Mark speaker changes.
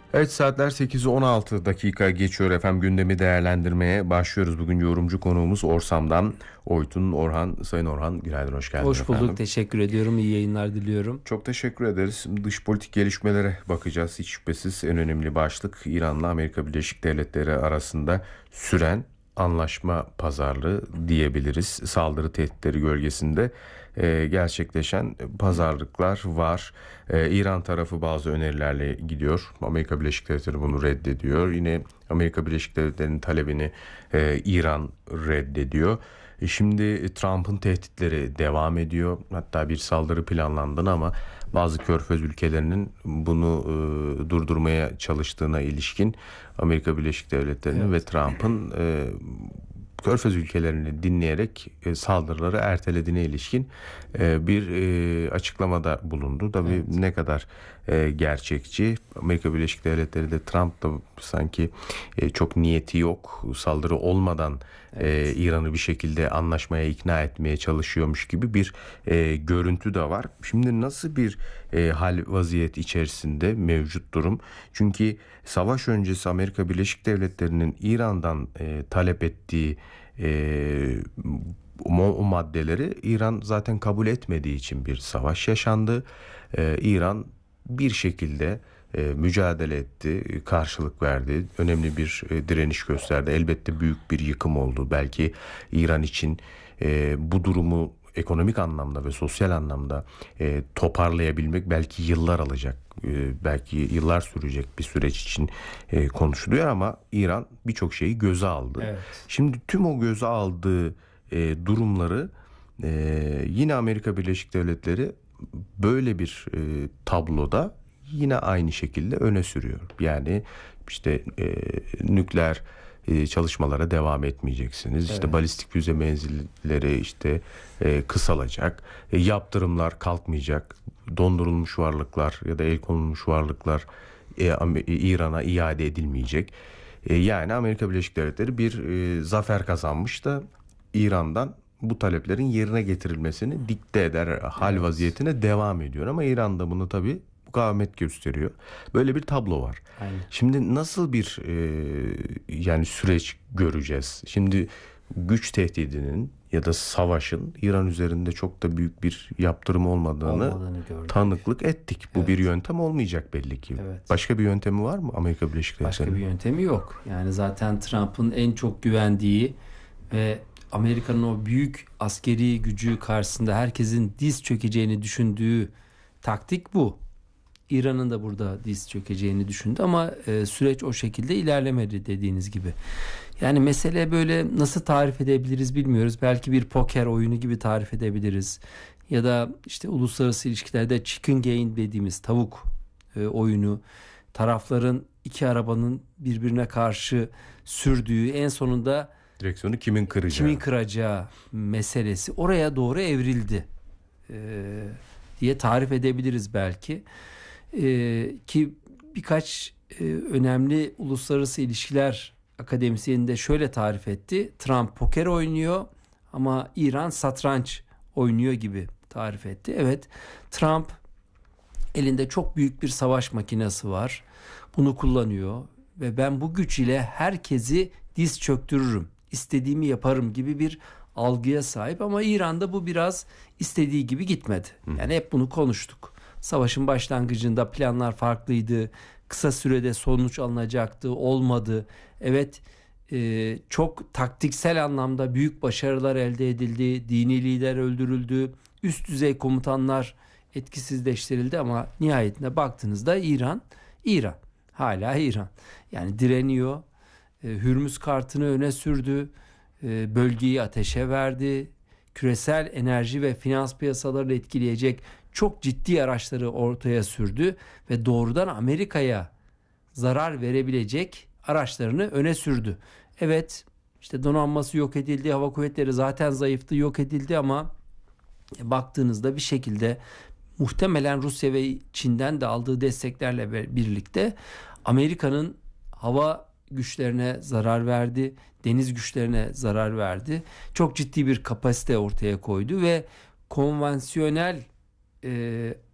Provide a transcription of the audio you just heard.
Speaker 1: Evet, saatler 8'i 16 dakika geçiyor efendim, gündemi değerlendirmeye başlıyoruz. Bugün yorumcu konuğumuz Orsam'dan Oytun Orhan. Sayın Orhan, günaydın, hoş geldiniz
Speaker 2: Hoş bulduk.
Speaker 1: efendim.
Speaker 2: Teşekkür ediyorum. İyi yayınlar diliyorum.
Speaker 1: Çok teşekkür ederiz. Dış politik gelişmelere bakacağız. Hiç şüphesiz en önemli başlık İran'la Amerika Birleşik Devletleri arasında süren anlaşma pazarlığı diyebiliriz. Saldırı tehditleri gölgesinde gerçekleşen pazarlıklar var. İran tarafı bazı önerilerle gidiyor. Amerika Birleşik Devletleri bunu reddediyor. Yine Amerika Birleşik Devletleri'nin talebini İran reddediyor. Şimdi Trump'ın tehditleri devam ediyor. Hatta bir saldırı planlandı ama bazı Körfez ülkelerinin bunu durdurmaya çalıştığına ilişkin Amerika Birleşik Devletleri'nin ve
Speaker 2: Evet.
Speaker 1: Trump'ın Körfez ülkelerini dinleyerek saldırıları ertelediğine ilişkin bir açıklamada bulundu. Tabii
Speaker 2: Evet.
Speaker 1: ne kadar gerçekçi. Amerika Birleşik Devletleri de Trump da sanki çok niyeti yok. Saldırı olmadan
Speaker 2: Evet.
Speaker 1: İran'ı bir şekilde anlaşmaya ikna etmeye çalışıyormuş gibi bir görüntü de var. Şimdi nasıl bir hal vaziyet içerisinde mevcut durum? Çünkü savaş öncesi Amerika Birleşik Devletleri'nin İran'dan talep ettiği o maddeleri İran zaten kabul etmediği için bir savaş yaşandı. İran bir şekilde mücadele etti, karşılık verdi, önemli bir direniş gösterdi. Elbette büyük bir yıkım oldu. Belki İran için bu durumu ekonomik anlamda ve sosyal anlamda toparlayabilmek belki yıllar alacak. Belki yıllar sürecek bir süreç için konuşuluyor ama İran birçok şeyi göze aldı.
Speaker 2: Evet.
Speaker 1: Şimdi tüm o göze aldığı durumları yine Amerika Birleşik Devletleri böyle bir tabloda yine aynı şekilde öne sürüyor. Yani işte nükleer çalışmalara devam etmeyeceksiniz. İşte
Speaker 2: Evet.
Speaker 1: balistik füze menzilleri işte kısalacak. Yaptırımlar kalkmayacak. Dondurulmuş varlıklar ya da el konulmuş varlıklar İran'a iade edilmeyecek. Yani Amerika Birleşik Devletleri bir zafer kazanmış da İran'dan bu taleplerin yerine getirilmesini dikte eder hal
Speaker 2: Evet.
Speaker 1: vaziyetine devam ediyor. Ama İran da bunu tabii mukavemet gösteriyor. Böyle bir tablo var.
Speaker 2: Aynen.
Speaker 1: Şimdi nasıl bir yani süreç göreceğiz? Şimdi güç tehdidinin ya da savaşın İran üzerinde çok da büyük bir yaptırım olmadığını
Speaker 2: Olmadığını gördük.
Speaker 1: tanıklık ettik. Bu bir
Speaker 2: Evet.
Speaker 1: yöntem olmayacak belli ki.
Speaker 2: Evet.
Speaker 1: Başka bir yöntemi var mı Amerika Birleşik
Speaker 2: Başka bir
Speaker 1: Devletleri'nin?
Speaker 2: yöntemi yok. Yani zaten Trump'ın en çok güvendiği ve Amerika'nın o büyük askeri gücü karşısında herkesin diz çökeceğini düşündüğü taktik bu. İran'ın da burada diz çökeceğini düşündü ama süreç o şekilde ilerlemedi dediğiniz gibi. Yani mesele böyle nasıl tarif edebiliriz bilmiyoruz. Belki bir poker oyunu gibi tarif edebiliriz. Ya da işte uluslararası ilişkilerde chicken game dediğimiz tavuk oyunu. Tarafların iki arabanın birbirine karşı sürdüğü en sonunda
Speaker 1: Direksiyonu kimin
Speaker 2: kimin
Speaker 1: kıracağı?
Speaker 2: kıracağı meselesi oraya doğru evrildi e, diye tarif edebiliriz belki. Ki birkaç önemli uluslararası ilişkiler akademisyenini de şöyle tarif etti. Trump poker oynuyor ama İran satranç oynuyor gibi tarif etti. Evet, Trump elinde çok büyük bir savaş makinesi var. Bunu kullanıyor ve ben bu güç ile herkesi diz çöktürürüm, istediğimi yaparım gibi bir algıya sahip ama İran'da bu biraz istediği gibi gitmedi.
Speaker 1: Hı hı.
Speaker 2: Yani hep bunu konuştuk. Savaşın başlangıcında planlar farklıydı. Kısa sürede sonuç alınacaktı, olmadı. Evet, çok taktiksel anlamda büyük başarılar elde edildi. Dini lider öldürüldü. Üst düzey komutanlar etkisizleştirildi ama nihayetinde baktığınızda İran. Hala İran. Yani direniyor. Hürmüz kartını öne sürdü. Bölgeyi ateşe verdi. Küresel enerji ve finans piyasalarını etkileyecek çok ciddi araçları ortaya sürdü ve doğrudan Amerika'ya zarar verebilecek araçlarını öne sürdü. Evet, işte donanması yok edildi, hava kuvvetleri zaten zayıftı, yok edildi ama baktığınızda bir şekilde muhtemelen Rusya ve Çin'den de aldığı desteklerle birlikte Amerika'nın hava güçlerine zarar verdi, deniz güçlerine zarar verdi. Çok ciddi bir kapasite ortaya koydu ve konvansiyonel